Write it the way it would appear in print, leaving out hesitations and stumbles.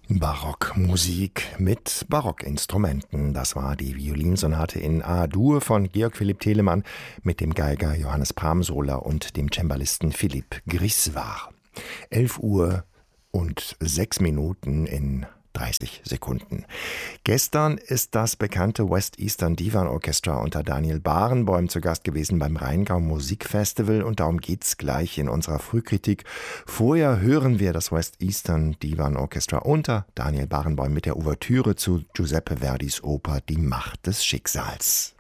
Barockmusik mit Barockinstrumenten. Das war die Violinsonate in A-Dur von Georg Philipp Telemann mit dem Geiger Johannes Pramsola und dem Cembalisten Philippe Grisvar. 11:06 in 30 Sekunden. Gestern ist das bekannte West Eastern Divan Orchestra unter Daniel Barenboim zu Gast gewesen beim Rheingau Musikfestival und darum geht's gleich in unserer Frühkritik. Vorher hören wir das West Eastern Divan Orchestra unter Daniel Barenboim mit der Ouvertüre zu Giuseppe Verdis Oper Die Macht des Schicksals.